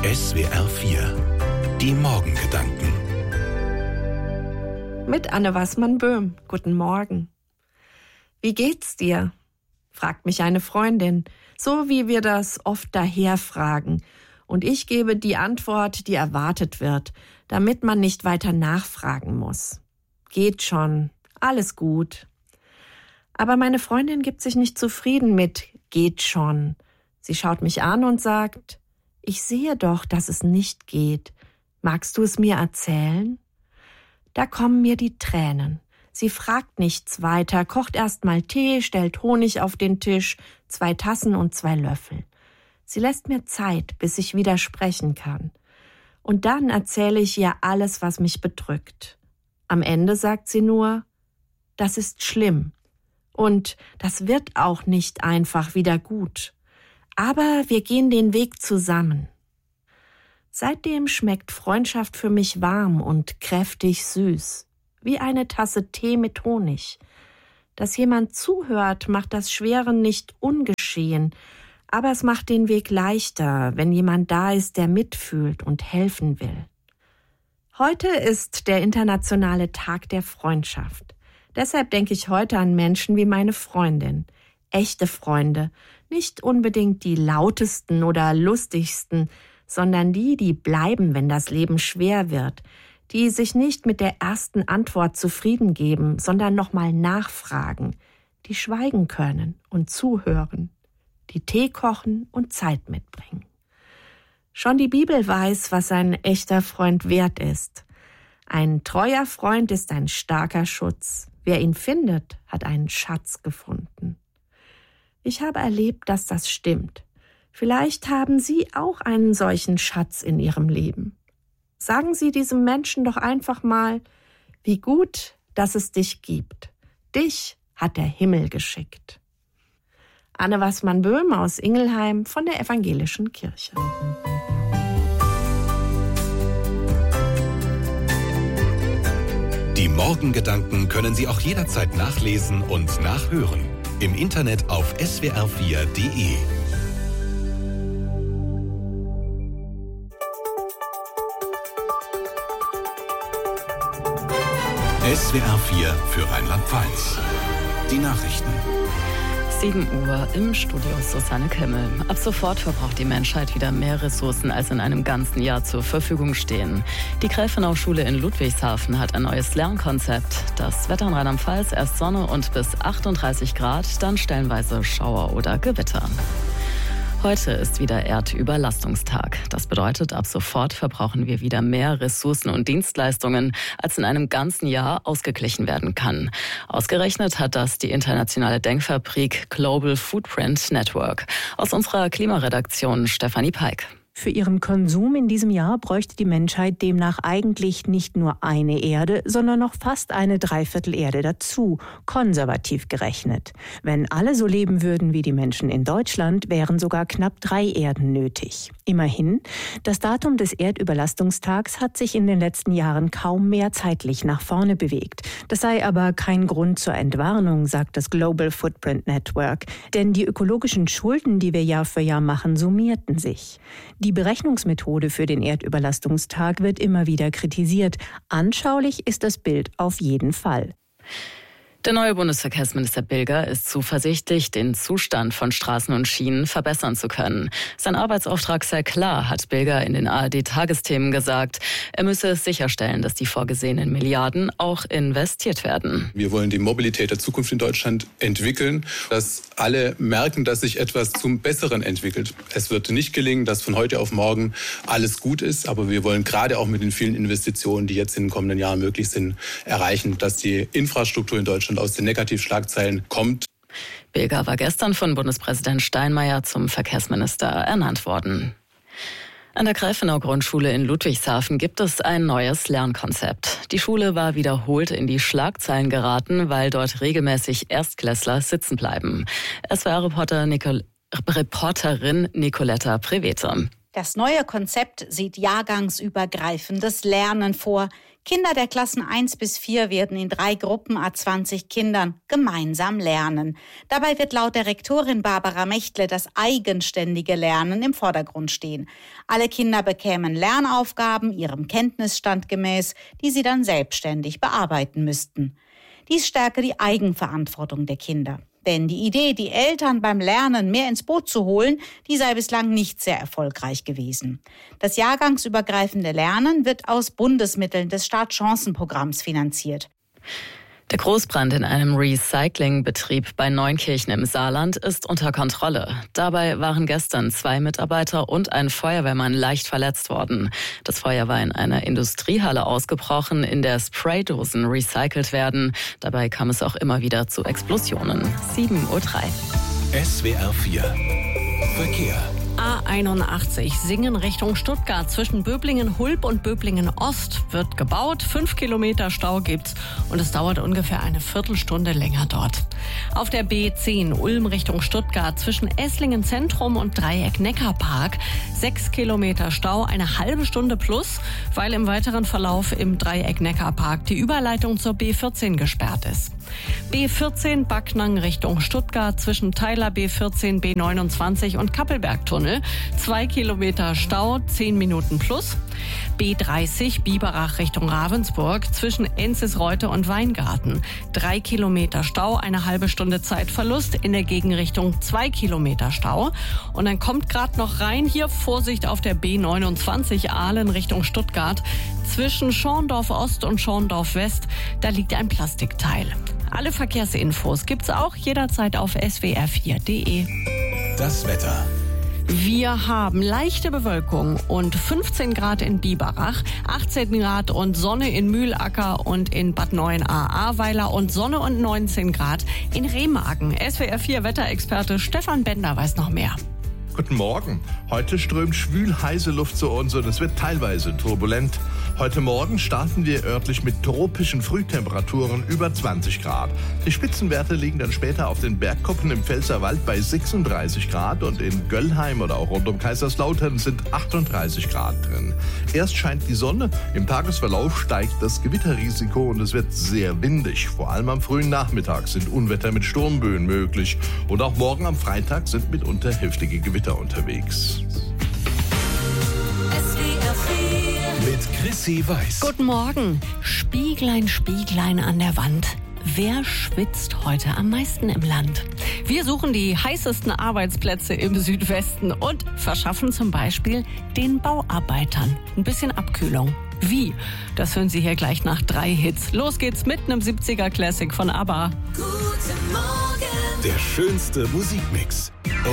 SWR 4. Die Morgengedanken. Mit Anne Wassmann-Böhm. Guten Morgen. Wie geht's dir? Fragt mich eine Freundin, so wie wir das oft daher fragen. Und ich gebe die Antwort, die erwartet wird, damit man nicht weiter nachfragen muss. Geht schon, alles gut. Aber meine Freundin gibt sich nicht zufrieden mit geht schon. Sie schaut mich an und sagt, ich sehe doch, dass es nicht geht. Magst du es mir erzählen? Da kommen mir die Tränen. Sie fragt nichts weiter, kocht erst mal Tee, stellt Honig auf den Tisch, 2 Tassen und 2 Löffel. Sie lässt mir Zeit, bis ich wieder sprechen kann. Und dann erzähle ich ihr alles, was mich bedrückt. Am Ende sagt sie nur, das ist schlimm. Und das wird auch nicht einfach wieder gut. Aber wir gehen den Weg zusammen. Seitdem schmeckt Freundschaft für mich warm und kräftig süß, wie eine Tasse Tee mit Honig. Dass jemand zuhört, macht das Schwere nicht ungeschehen, aber es macht den Weg leichter, wenn jemand da ist, der mitfühlt und helfen will. Heute ist der internationale Tag der Freundschaft. Deshalb denke ich heute an Menschen wie meine Freundin. Echte Freunde, nicht unbedingt die lautesten oder lustigsten, sondern die bleiben, wenn das Leben schwer wird, die sich nicht mit der ersten Antwort zufrieden geben, sondern nochmal nachfragen, die schweigen können und zuhören, die Tee kochen und Zeit mitbringen. Schon die Bibel weiß, was ein echter Freund wert ist. Ein treuer Freund ist ein starker Schutz. Wer ihn findet, hat einen Schatz gefunden. Ich habe erlebt, dass das stimmt. Vielleicht haben Sie auch einen solchen Schatz in Ihrem Leben. Sagen Sie diesem Menschen doch einfach mal, wie gut, dass es dich gibt. Dich hat der Himmel geschickt. Anne Wassmann-Böhm aus Ingelheim von der Evangelischen Kirche. Die Morgengedanken können Sie auch jederzeit nachlesen und nachhören. Im Internet auf swr4.de. SWR 4 für Rheinland-Pfalz. Die Nachrichten. 7 Uhr im Studio Susanne Kimmel. Ab sofort verbraucht die Menschheit wieder mehr Ressourcen, als in einem ganzen Jahr zur Verfügung stehen. Die Gräfenau-Schule in Ludwigshafen hat ein neues Lernkonzept. Das Wetter in Rheinland-Pfalz, erst Sonne und bis 38 Grad, dann stellenweise Schauer oder Gewitter. Heute ist wieder Erdüberlastungstag. Das bedeutet, ab sofort verbrauchen wir wieder mehr Ressourcen und Dienstleistungen, als in einem ganzen Jahr ausgeglichen werden kann. Ausgerechnet hat das die internationale Denkfabrik Global Footprint Network. Aus unserer Klimaredaktion Stefanie Peik. Für ihren Konsum in diesem Jahr bräuchte die Menschheit demnach eigentlich nicht nur eine Erde, sondern noch fast eine Dreiviertel-Erde dazu, konservativ gerechnet. Wenn alle so leben würden wie die Menschen in Deutschland, wären sogar knapp 3 Erden nötig. Immerhin, das Datum des Erdüberlastungstags hat sich in den letzten Jahren kaum mehr zeitlich nach vorne bewegt. Das sei aber kein Grund zur Entwarnung, sagt das Global Footprint Network. Denn die ökologischen Schulden, die wir Jahr für Jahr machen, summierten sich. Die Berechnungsmethode für den Erdüberlastungstag wird immer wieder kritisiert. Anschaulich ist das Bild auf jeden Fall. Der neue Bundesverkehrsminister Bilger ist zuversichtlich, den Zustand von Straßen und Schienen verbessern zu können. Sein Arbeitsauftrag sei klar, hat Bilger in den ARD-Tagesthemen gesagt. Er müsse sicherstellen, dass die vorgesehenen Milliarden auch investiert werden. Wir wollen die Mobilität der Zukunft in Deutschland entwickeln, dass alle merken, dass sich etwas zum Besseren entwickelt. Es wird nicht gelingen, dass von heute auf morgen alles gut ist, aber wir wollen gerade auch mit den vielen Investitionen, die jetzt in den kommenden Jahren möglich sind, erreichen, dass die Infrastruktur in Deutschland aus den Negativschlagzeilen kommt. Bilger war gestern von Bundespräsident Steinmeier zum Verkehrsminister ernannt worden. An der Gräfenau-Grundschule in Ludwigshafen gibt es ein neues Lernkonzept. Die Schule war wiederholt in die Schlagzeilen geraten, weil dort regelmäßig Erstklässler sitzen bleiben. SWR-Reporterin Nicoletta Prevete. Das neue Konzept sieht jahrgangsübergreifendes Lernen vor. Kinder der Klassen 1 bis 4 werden in 3 Gruppen à 20 Kindern gemeinsam lernen. Dabei wird laut der Rektorin Barbara Mechtle das eigenständige Lernen im Vordergrund stehen. Alle Kinder bekämen Lernaufgaben ihrem Kenntnisstand gemäß, die sie dann selbstständig bearbeiten müssten. Dies stärke die Eigenverantwortung der Kinder. Denn die Idee, die Eltern beim Lernen mehr ins Boot zu holen, die sei bislang nicht sehr erfolgreich gewesen. Das jahrgangsübergreifende Lernen wird aus Bundesmitteln des Startchancenprogramms finanziert. Der Großbrand in einem Recyclingbetrieb bei Neunkirchen im Saarland ist unter Kontrolle. Dabei waren gestern 2 Mitarbeiter und ein Feuerwehrmann leicht verletzt worden. Das Feuer war in einer Industriehalle ausgebrochen, in der Spraydosen recycelt werden. Dabei kam es auch immer wieder zu Explosionen. 7:03 Uhr. SWR 4 Verkehr. A81 Singen Richtung Stuttgart zwischen Böblingen-Hulb und Böblingen-Ost wird gebaut. 5 Kilometer Stau gibt's und es dauert ungefähr eine Viertelstunde länger dort. Auf der B10 Ulm Richtung Stuttgart zwischen Esslingen Zentrum und Dreieck Neckarpark 6 Kilometer Stau, eine halbe Stunde plus, weil im weiteren Verlauf im Dreieck Neckarpark die Überleitung zur B14 gesperrt ist. B14 Backnang Richtung Stuttgart zwischen Teiler B14, B29 und Kappelbergtunnel. 2 Kilometer Stau, 10 Minuten plus. B30 Biberach Richtung Ravensburg zwischen Enzisreute und Weingarten. 3 Kilometer Stau, eine halbe Stunde Zeitverlust. In der Gegenrichtung 2 Kilometer Stau. Und dann kommt gerade noch rein hier Vorsicht auf der B29 Ahlen Richtung Stuttgart. Zwischen Schorndorf Ost und Schorndorf West, da liegt ein Plastikteil. Alle Verkehrsinfos gibt's auch jederzeit auf swr4.de. Das Wetter. Wir haben leichte Bewölkung und 15 Grad in Biberach, 18 Grad und Sonne in Mühlacker und in Bad Neuenahr-Ahrweiler und Sonne und 19 Grad in Remagen. SWR4 Wetterexperte Stefan Bender weiß noch mehr. Guten Morgen. Heute strömt schwül heiße Luft zu uns und es wird teilweise turbulent. Heute Morgen starten wir örtlich mit tropischen Frühtemperaturen über 20 Grad. Die Spitzenwerte liegen dann später auf den Bergkuppen im Pfälzerwald bei 36 Grad und in Göllheim oder auch rund um Kaiserslautern sind 38 Grad drin. Erst scheint die Sonne, im Tagesverlauf steigt das Gewitterrisiko und es wird sehr windig. Vor allem am frühen Nachmittag sind Unwetter mit Sturmböen möglich und auch morgen am Freitag sind mitunter heftige Gewitter unterwegs. Mit Chrissy Weiß. Guten Morgen. Spieglein, Spieglein an der Wand. Wer schwitzt heute am meisten im Land? Wir suchen die heißesten Arbeitsplätze im Südwesten und verschaffen zum Beispiel den Bauarbeitern ein bisschen Abkühlung. Wie? Das hören Sie hier gleich nach 3 Hits. Los geht's mit einem 70er Classic von ABBA. Der schönste Musikmix.